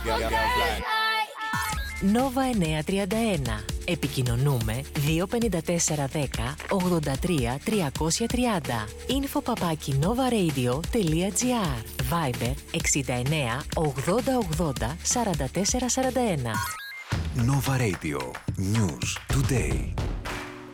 Νόβα 931. Επικοινωνούμε 25410 83 330. info@novaradio.gr. Viber 69 80 80 44 41. Nova Radio. News today.